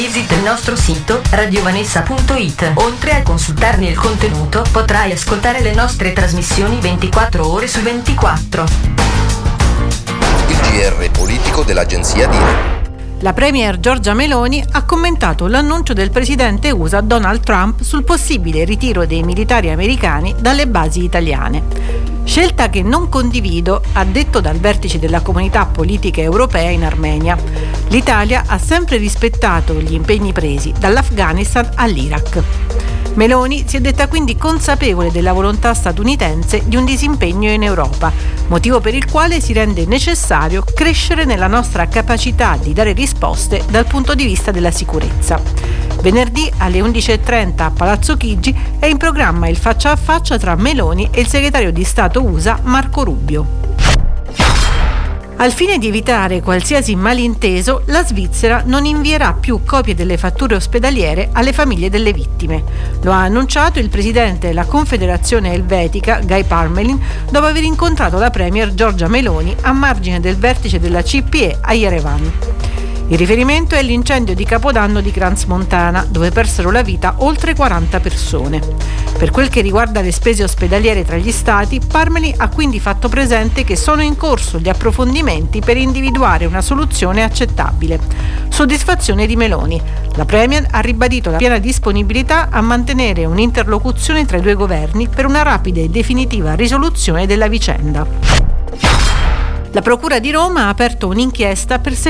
Visita il nostro sito radiovanessa.it. Oltre a consultarne il contenuto, potrai ascoltare le nostre trasmissioni 24 ore su 24. Il GR politico dell'agenzia DINA. La premier Giorgia Meloni ha commentato l'annuncio del presidente USA Donald Trump sul possibile ritiro dei militari americani dalle basi italiane. Scelta che non condivido, ha detto dal vertice della comunità politica europea in Armenia. L'Italia ha sempre rispettato gli impegni presi dall'Afghanistan all'Iraq. Meloni si è detta quindi consapevole della volontà statunitense di un disimpegno in Europa, motivo per il quale si rende necessario crescere nella nostra capacità di dare risposte dal punto di vista della sicurezza. Venerdì alle 11:30 a Palazzo Chigi è in programma il faccia a faccia tra Meloni e il segretario di Stato USA Marco Rubio. Al fine di evitare qualsiasi malinteso, la Svizzera non invierà più copie delle fatture ospedaliere alle famiglie delle vittime. Lo ha annunciato il presidente della Confederazione Elvetica, Guy Parmelin, dopo aver incontrato la premier Giorgia Meloni a margine del vertice della CPE a Yerevan. Il riferimento è l'incendio di Capodanno di Crans-Montana, dove persero la vita oltre 40 persone. Per quel che riguarda le spese ospedaliere tra gli stati, Parmelin ha quindi fatto presente che sono in corso gli approfondimenti per individuare una soluzione accettabile. Soddisfazione di Meloni. La premier ha ribadito la piena disponibilità a mantenere un'interlocuzione tra i due governi per una rapida e definitiva risoluzione della vicenda. La Procura di Roma ha aperto un'inchiesta per